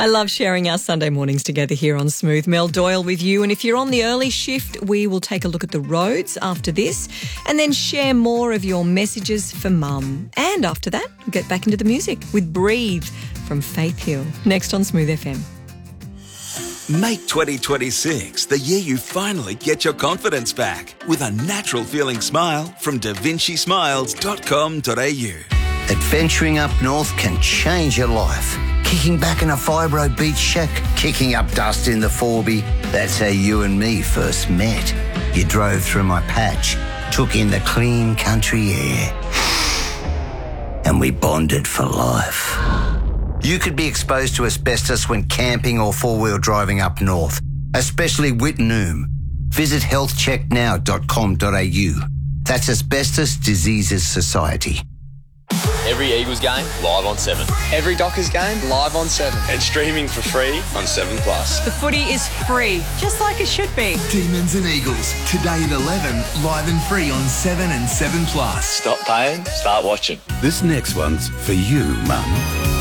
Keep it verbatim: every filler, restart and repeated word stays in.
I love sharing our Sunday mornings together here on Smooth. Mel Doyle with you. And if you're on the early shift, we will take a look at the roads after this and then share more of your messages for Mum. And after that, we'll get back into the music with Breathe from Faith Hill. Next on Smooth F M. Make twenty twenty-six the year you finally get your confidence back with a natural feeling smile from da vinci smiles dot com dot a u. Adventuring up north can change your life. Kicking back in a fibro beach shack, kicking up dust in the Forby. That's how you and me first met. You drove through my patch, took in the clean country air, and we bonded for life. You could be exposed to asbestos when camping or four-wheel driving up north, especially Wittenoom. Visit health check now dot com dot a u. That's Asbestos Diseases Society. Every Eagles game, live on seven. Every Dockers game, live on seven. And streaming for free on seven plus. The footy is free, just like it should be. Demons and Eagles, today at eleven, live and free on seven and seven plus. Stop paying, start watching. This next one's for you, Mum.